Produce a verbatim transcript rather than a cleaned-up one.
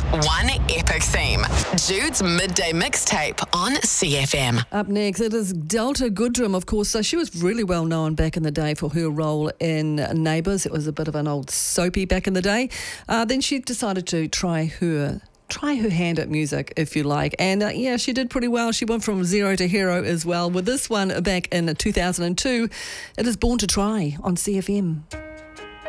One epic theme. Jude's midday mixtape on C F M. Up next, it is Delta Goodrem, of course. So she was really well known back in the day for her role in Neighbours. It was a bit of an old soapy back in the day. Uh, then she decided to try her try her hand at music, if you like. And uh, yeah, she did pretty well. She went from zero to hero as well. With this one back in two thousand two, it is Born to Try on C F M.